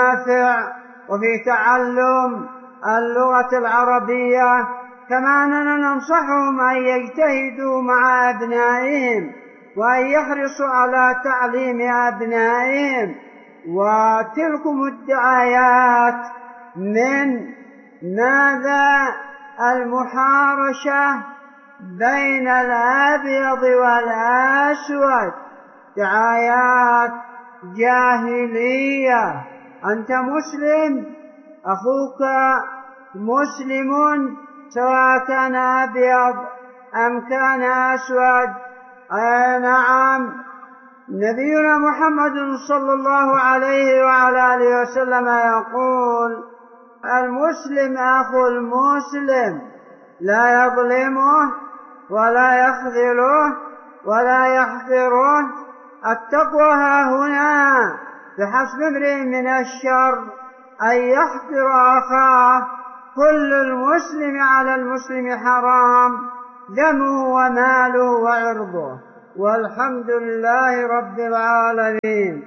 نافع وفي تعلم اللغة العربية، كما أننا ننصحهم أن يجتهدوا مع أبنائهم وأن يحرصوا على تعليم أبنائهم. وتلكم الدعايات من ماذا؟ المحارشة بين الأبيض والأسود، دعايات جاهلية. أنت مسلم، أخوك مسلم، سواء كان أبيض أم كان أسود. نعم، نبينا محمد صلى الله عليه وعلى آله وسلم يقول: المسلم أخو المسلم، لا يظلمه ولا يخذله ولا يحقره. التقوى ها هنا. بحسب امرئ من الشر أن يحقر أخاه. كل المسلم على المسلم حرام، دمه وماله وعرضه. والحمد لله رب العالمين.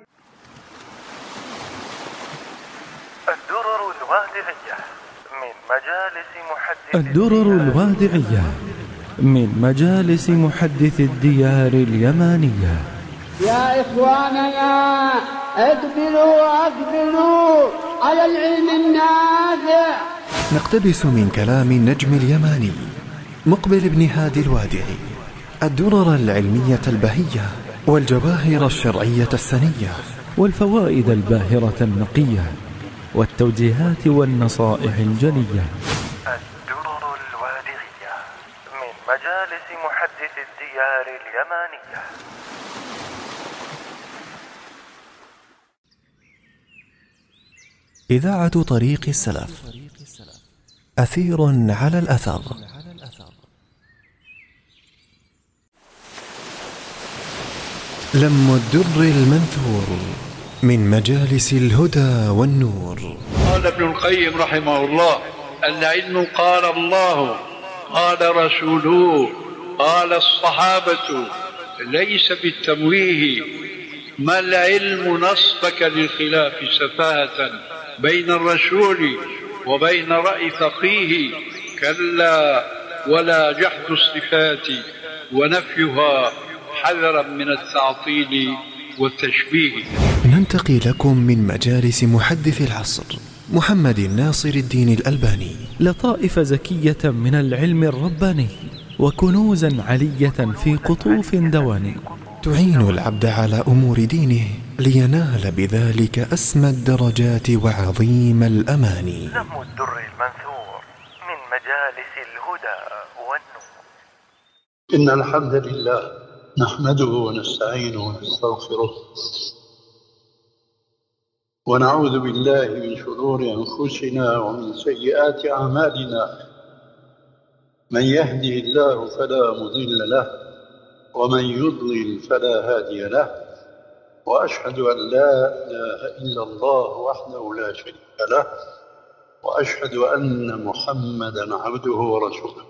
الدرر الوادعية من مجالس محدث الديار اليمانية. يا إخواننا، اقبلوا وأقبلوا على العلم النافع. نقتبس من كلام النجم اليماني مقبل بن هادي الوادعي الدرر العلمية البهية والجواهر الشرعية السنية والفوائد الباهرة النقية والتوجيهات والنصائح الجلية. الدرر الوادعية من مجالس محدث الديار اليمانية. إذاعة طريق السلف، أثير على الأثر. لم الدر المنثور من مجالس الهدى والنور. قال ابن القيم رحمه الله: العلم قال الله، قال رسوله، قال الصحابة، ليس بالتمويه. ما العلم نصبك للخلاف سفاهة بين الرسول وبين رأي فقيه؟ كلا، ولا جحد الصفات ونفيها حذرا من التعطيل والتشبيه. ننتقي لكم من مجالس محدث العصر محمد ناصر الدين الألباني لطائف زكية من العلم الرباني وكنوزا علية في قطوف دواني تعين العبد على أمور دينه لينال بذلك أسمى الدرجات وعظيم الأماني. لم الدر المنثور من مجالس الهدى والنور. إن الحمد لله نحمده ونستعينه ونستغفره ونعوذ بالله من شرور أنفسنا ومن سيئات أعمالنا. من يهده الله فلا مضل له ومن يضلل فلا هادي له، وأشهد أن لا إله إلا الله وحده لا شريك له، وأشهد أن محمدا عبده ورسوله.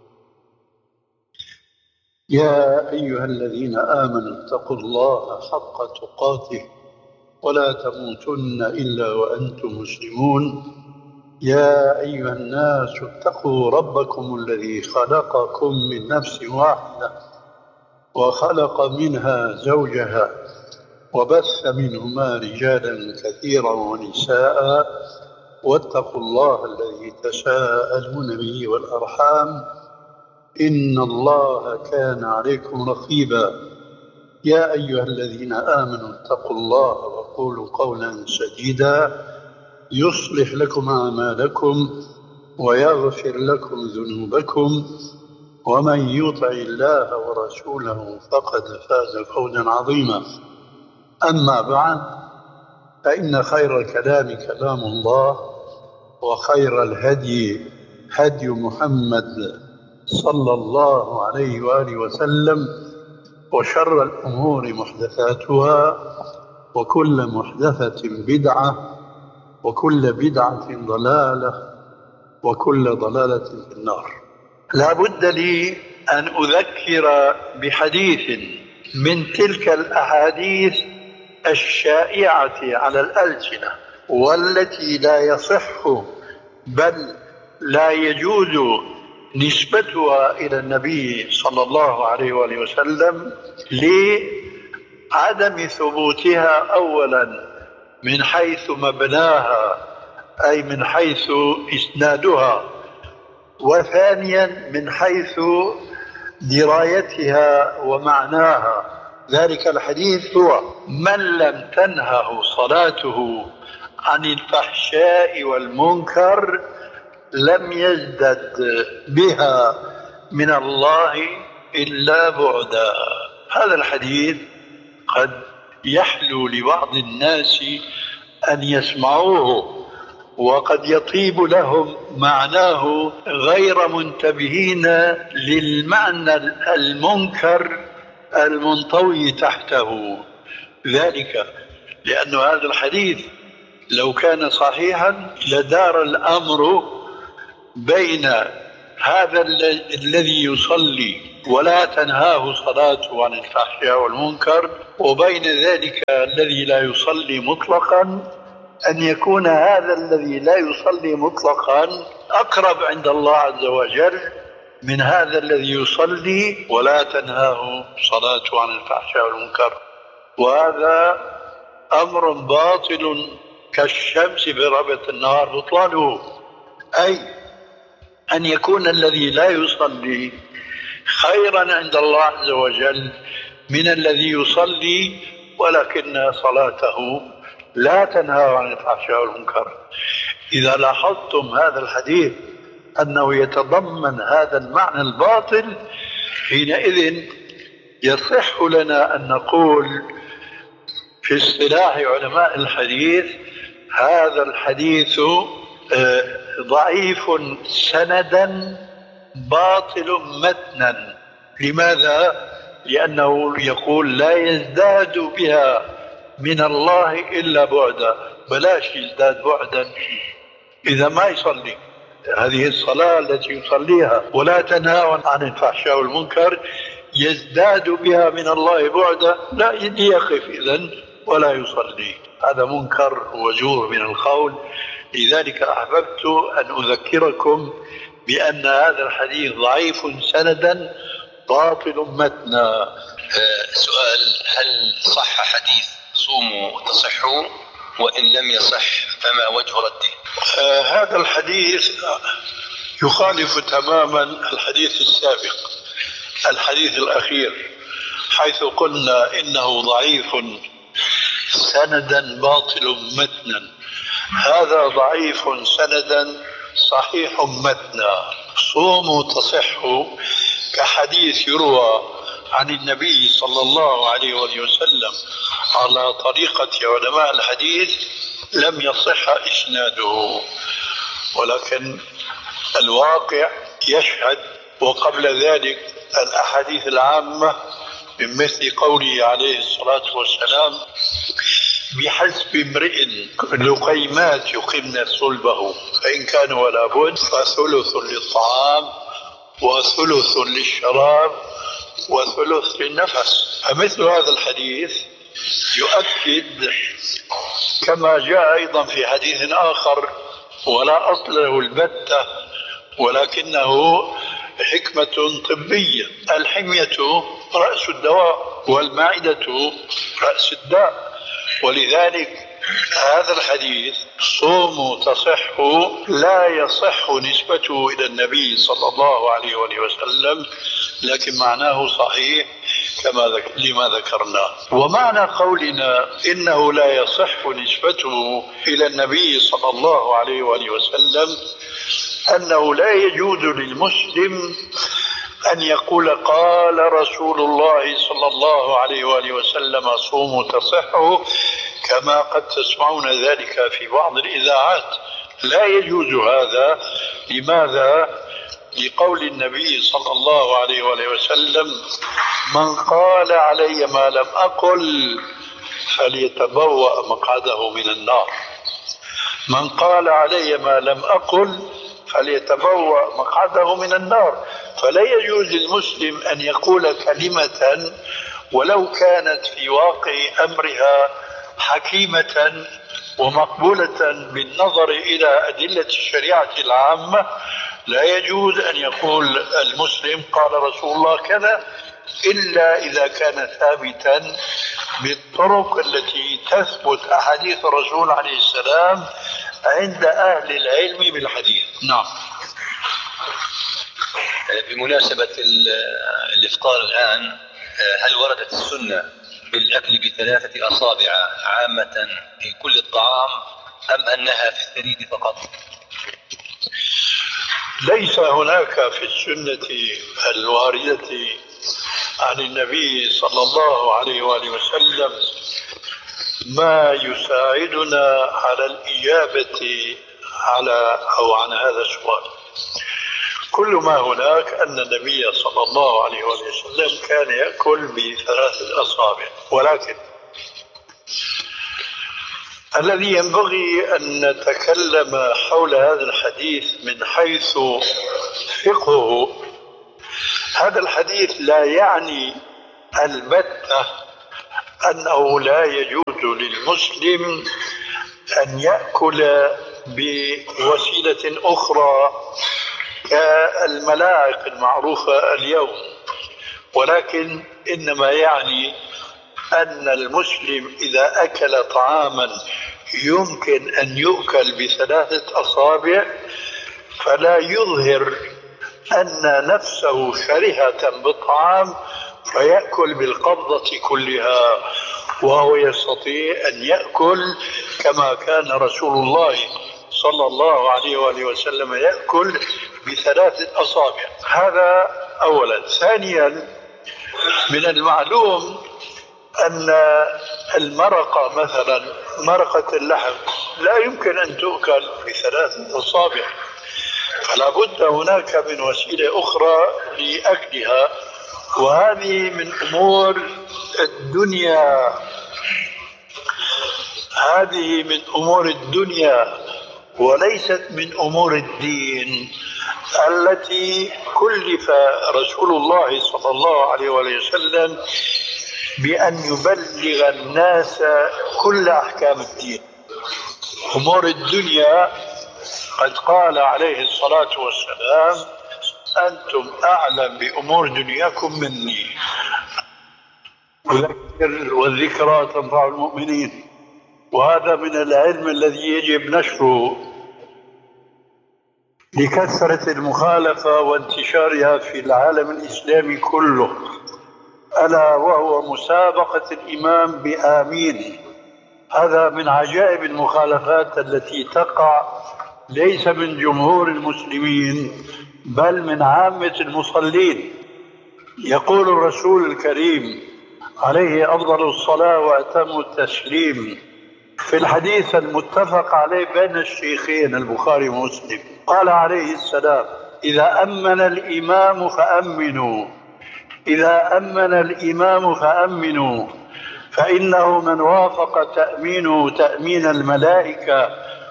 يا أيها الذين آمنوا اتقوا الله حق تقاته ولا تموتن إلا وأنتم مسلمون. يا أيها الناس اتقوا ربكم الذي خلقكم من نفس واحدة وخلق منها زوجها وبث منهما رجالا كثيرا ونساء، واتقوا الله الذي تساءلون به والأرحام، إن الله كان عليكم رقيبا. يا أيها الذين آمنوا اتقوا الله وقولوا قولا سديدا يصلح لكم أعمالكم ويغفر لكم ذنوبكم، ومن يطع الله ورسوله فقد فاز فوزا عظيما. أما بعد، فإن خير الكلام كلام الله، وخير الهدي هدي محمد صلى الله عليه وآله وسلم، وشر الأمور محدثاتها، وكل محدثة بدعة، وكل بدعة ضلالة، وكل ضلالة في النار. لا بد لي أن أذكر بحديث من تلك الأحاديث الشائعة على الألسنة والتي لا يصح بل لا يجوز نسبتها إلى النبي صلى الله عليه وآله وسلم لعدم ثبوتها أولا من حيث مبناها أي من حيث إسنادها، وثانيا من حيث درايتها ومعناها. ذلك الحديث هو: من لم تنهه صلاته عن الفحشاء والمنكر لم يزدد بها من الله إلا بعدا. هذا الحديث قد يحلو لبعض الناس أن يسمعوه، وقد يطيب لهم معناه غير منتبهين للمعنى المنكر المنطوي تحته. ذلك لأن هذا الحديث لو كان صحيحا لدار الأمر بين هذا الذي يصلي ولا تنهاه صلاته عن الفحشاء والمنكر وبين ذلك الذي لا يصلي مطلقا، أن يكون هذا الذي لا يصلي مطلقا أقرب عند الله عز وجل من هذا الذي يصلي ولا تنهاه صلاته عن الفحشاء والمنكر. وهذا أمر باطل كالشمس في ربيع النهار بطلانه، أي أن يكون الذي لا يصلي خيرا عند الله عز وجل من الذي يصلي ولكن صلاته لا تنهى عن الفحشاء والمنكر. إذا لاحظتم هذا الحديث أنه يتضمن هذا المعنى الباطل، حينئذ يصح لنا أن نقول في اصطلاح علماء الحديث: هذا الحديث ضعيف سندا باطل متنا. لماذا؟ لأنه يقول لا يزداد بها من الله إلا بعدا. بلاش يزداد بعدا إذا ما يصلي هذه الصلاة التي يصليها ولا تنهى عن الفحشاء والمنكر يزداد بها من الله بعدا، لا يقف إذن ولا يصلي. هذا منكر وجور من القول. لذلك أحببت أن أذكركم بأن هذا الحديث ضعيف سندا باطل متنا. سؤال: هل صح حديث صوموا تصحوا، وإن لم يصح فما وجه رده؟ هذا الحديث يخالف تماما الحديث السابق، الحديث الأخير، حيث قلنا إنه ضعيف سندا باطل متنا. هذا ضعيف سندا صحيح متنا. صوموا تصحوا كحديث يروى عن النبي صلى الله عليه وسلم على طريقة علماء الحديث لم يصح إسناده، ولكن الواقع يشهد. وقبل ذلك الأحاديث العامة من مثل قوله عليه الصلاة والسلام: بحسب امرئ لقيمات يقمن صلبه فإن كان ولا بد فثلث للطعام وثلث للشراب وثلث للنفس. فمثل هذا الحديث يؤكد كما جاء أيضا في حديث آخر ولا أصل له البتة ولكنه حكمة طبية: الحمية رأس الدواء والمعدة رأس الداء. ولذلك هذا الحديث صوموا تصحوا لا يصح نسبته إلى النبي صلى الله عليه وسلم، لكن معناه صحيح لما ذكرنا. ومعنى قولنا إنه لا يصح نسبته إلى النبي صلى الله عليه وسلم أنه لا يجوز للمسلم أن يقول قال رسول الله صلى الله عليه وسلم صوموا تصحوا، كما قد تسمعون ذلك في بعض الإذاعات. لا يجوز هذا. لماذا؟ لقول النبي صلى الله عليه وسلم: من قال علي ما لم أقل فليتبوأ مقعده من النار. من قال علي ما لم أقل فليتبوأ مقعده من النار. فلا يجوز للمسلم أن يقول كلمة ولو كانت في واقع أمرها حكيمة ومقبولة بالنظر إلى أدلة الشريعة العامة، لا يجوز أن يقول المسلم قال رسول الله كذا إلا إذا كان ثابتا بالطرق التي تثبت أحاديث الرسول عليه السلام عند أهل العلم بالحديث. نعم. بمناسبة الإفطار الآن، هل وردت السنة بالأكل ب3 أصابع عامة في كل الطعام أم أنها في الثريد فقط؟ ليس هناك في السنة الواردة عن النبي صلى الله عليه وآله وسلم ما يساعدنا على الإجابة عن هذا السؤال. كل ما هناك أن النبي صلى الله عليه وآله وسلم كان يأكل ب3 أصابع، ولكن الذي ينبغي أن نتكلم حول هذا الحديث من حيث فقهه، هذا الحديث لا يعني البتة أنه لا يجوز للمسلم أن يأكل بوسيلة أخرى كالملاعق المعروفة اليوم، ولكن إنما يعني أن المسلم إذا أكل طعاما يمكن أن يؤكل ب3 أصابع فلا يظهر أن نفسه شرهة بالطعام فيأكل بالقبضة كلها، وهو يستطيع أن يأكل كما كان رسول الله صلى الله عليه وآله وسلم يأكل ب3 أصابع. هذا أولا. ثانيا، من المعلوم أن المرقة مثلا مرقة اللحم لا يمكن أن تؤكل ب3 أصابع، فلا بد هناك من وسيلة أخرى لأكلها، وهذه من أمور الدنيا، هذه من أمور الدنيا وليست من أمور الدين التي كلف رسول الله صلى الله عليه وسلم بأن يبلغ الناس كل أحكام الدين. أمور الدنيا قد قال عليه الصلاة والسلام: أنتم أعلم بأمور دنياكم مني، وذكر والذكرى تنفع المؤمنين. وهذا من العلم الذي يجب نشره لكثرة المخالفة وانتشارها في العالم الإسلامي كله، ألا وهو مسابقة الإمام بآمين. هذا من عجائب المخالفات التي تقع ليس من جمهور المسلمين بل من عامة المصلين. يقول الرسول الكريم عليه أفضل الصلاة وأتم التسليم في الحديث المتفق عليه بين الشيخين البخاري ومسلم، قال عليه السلام: إذا أمن الإمام فأمنوا، إذا أمن الإمام فأمنوا، فإنه من وافق تأمينه تأمين الملائكة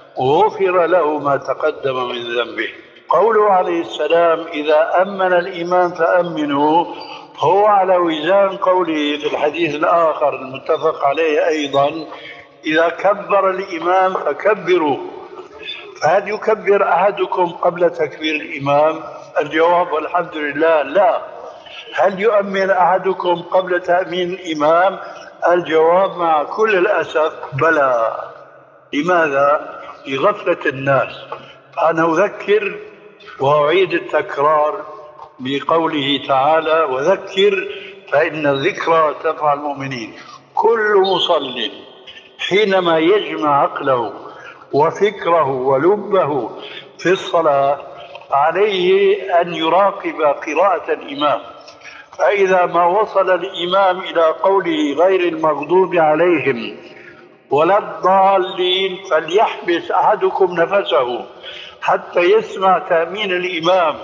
غفر له ما تقدم من ذنبه. قوله عليه السلام: إذا أمن الإمام فأمنوا، هو على وزان قوله في الحديث الآخر المتفق عليه أيضا: إذا كبر الإمام فكبروا. فهل يكبر أحدكم قبل تكبير الإمام؟ الجواب: والحمد لله لا. هل يؤمن أحدكم قبل تأمين الإمام؟ الجواب مع كل الأسف بلى. لماذا؟ لغفلة الناس. أنا أذكر وأعيد التكرار بقوله تعالى: وذكر فإن الذكرى تنفع المؤمنين. كل مصل حينما يجمع عقله وفكره ولبه في الصلاة عليه أن يراقب قراءة الإمام، فإذا ما وصل الإمام إلى قوله غير المغضوب عليهم ولا الضالين فليحبس أحدكم نفسه حتى يسمع تأمين الإمام،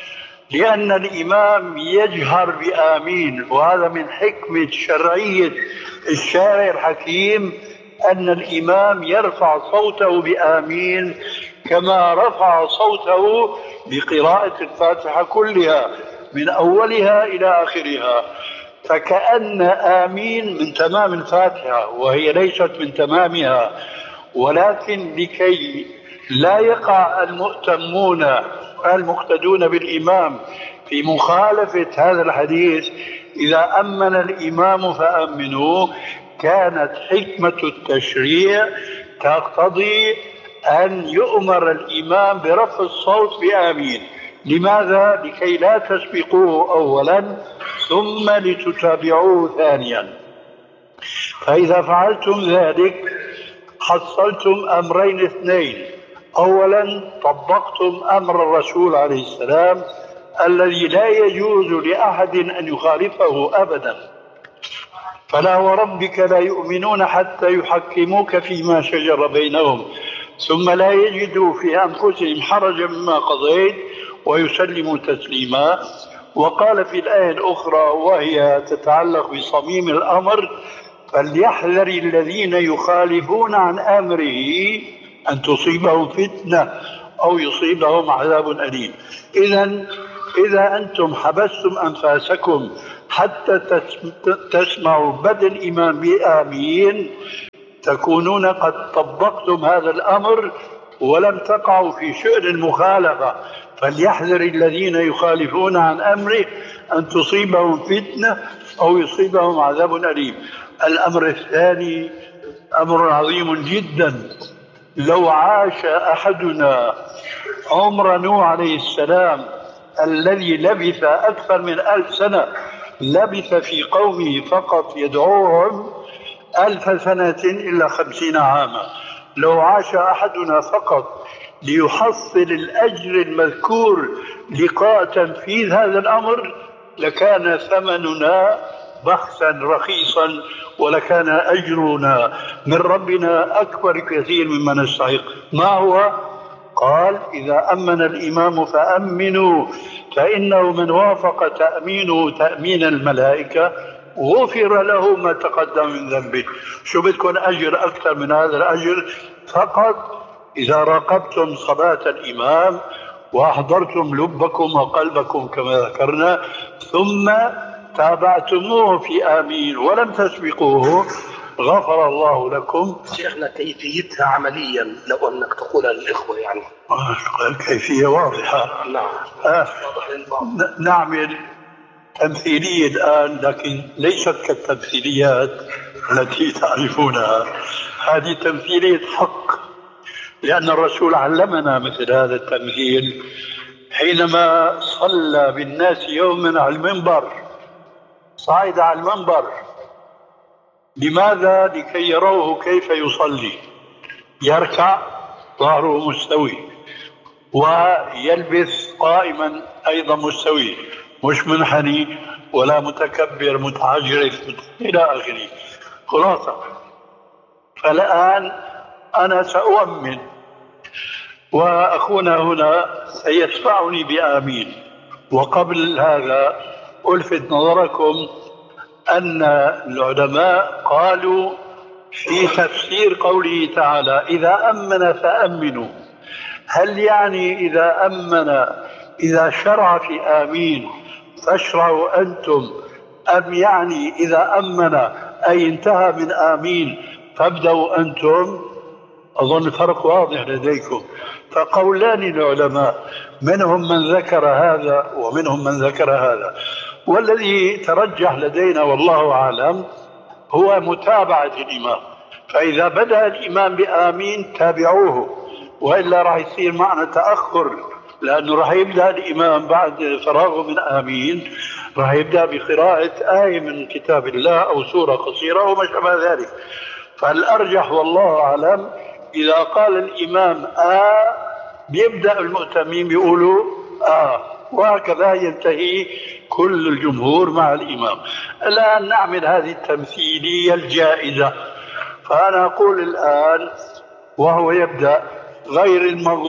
لأن الإمام يجهر بآمين. وهذا من حكمة شرعية الشارع الحكيم أن الإمام يرفع صوته بآمين كما رفع صوته بقراءة الفاتحة كلها من أولها إلى آخرها، فكأن آمين من تمام الفاتحة وهي ليست من تمامها. ولكن لكي لا يقع المؤتمون المقتدون بالإمام في مخالفة هذا الحديث، إذا أمن الإمام فأمنوا، كانت حكمة التشريع تقتضي أن يؤمر الإمام برفع الصوت بآمين. لماذا؟ لكي لا تسبقوه أولا ثم لتتابعوه ثانيا. فإذا فعلتم ذلك حصلتم أمرين اثنين: أولا طبقتم أمر الرسول عليه السلام الذي لا يجوز لأحد أن يخالفه أبدا، فلا وربك لا يؤمنون حتى يحكموك فيما شجر بينهم ثم لا يجدوا في أنفسهم حرجا مما قضيت ويسلموا تسليما. وقال في الآية الأخرى وهي تتعلق بصميم الأمر: فليحذر الذين يخالفون عن أمره أن تصيبهم فتنة أو يصيبهم عذاب أليم. إذا أنتم حبستم أنفاسكم حتى تسمعوا بدء الإمام بآمين، تكونون قد طبقتم هذا الأمر ولم تقعوا في شؤم المخالفة. فليحذر الذين يخالفون عن أمره أن تصيبهم فتنة أو يصيبهم عذاب أليم. الأمر الثاني أمر عظيم جدا. لو عاش أحدنا عمر نوح عليه السلام الذي لبث أكثر من 1000 سنة، لبث في قومه فقط يدعوهم 1000 سنة إلا 50 عاما، لو عاش أحدنا فقط ليحصل الأجر المذكور لقاء تنفيذ هذا الأمر لكان ثمننا بخسا رخيصا، ولكان أجرنا من ربنا أكبر كثير مما نستحق. ما هو؟ قال: إذا أمن الإمام فأمنوا، فإنه من وافق تأمينه تأمين الملائكة غفر له ما تقدم من ذنبه. شو بدكم أجر أكثر من هذا الأجر؟ فقط إذا راقبتم صلاة الإمام وأحضرتم لبكم وقلبكم كما ذكرنا، ثم تابعتموه في آمين ولم تسبقوه، غفر الله لكم. شيخنا كيفيتها عمليا لو أنك تقولها للإخوة يعني؟ الكيفية واضحة. نعمل تمثيلية الآن، لكن ليست كالتمثيليات التي تعرفونها، هذه تمثيلية حق، لأن الرسول علمنا مثل هذا التمثيل حينما صلى بالناس يوما على المنبر، صعد على المنبر. لماذا؟ لكي يروه كيف يصلي، يركع ظهره مستوي ويلبس قائما أيضا مستوي، مش منحني ولا متكبر متعجرف إلى آخره. خلاصة، فالآن أنا سأؤمن وأخونا هنا سيسمعني بآمين. وقبل هذا ألفت نظركم أن العلماء قالوا في تفسير قوله تعالى: إذا أمن فأمنوا، هل يعني إذا أمن إذا شرع في آمين فاشرعوا أنتم، أم يعني إذا أمن أي انتهى من آمين فابدأوا أنتم؟ أظن الفرق واضح لديكم. فقولان العلماء، منهم من ذكر هذا ومنهم من ذكر هذا، والذي ترجح لدينا والله أعلم هو متابعة الإمام. فإذا بدأ الإمام بآمين تابعوه، وإلا راح يصير معنا تأخر، لأنه راح يبدأ الإمام بعد فراغه من آمين راح يبدأ بقراءة آية من كتاب الله أو سورة قصيرة وما شابه ذلك. فالأرجح والله أعلم إذا قال الإمام بيبدأ المؤتمين بيقولوا وهكذا ينتهي كل الجمهور مع الإمام. الآن نعمل هذه التمثيلية الجائزة. فأنا أقول الآن وهو يبدأ: غير المغضوب